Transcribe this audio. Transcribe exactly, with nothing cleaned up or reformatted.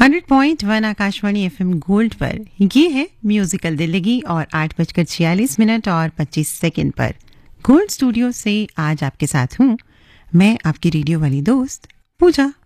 Hundred point one Akashvani FM gold पर ये है म्यूजिकल दिल्लगी और आठ बजकर छियालीस मिनट और पच्चीस सेकंड पर गोल्ड स्टूडियो से आज आपके साथ हूं मैं आपकी रेडियो वाली दोस्त पूजा।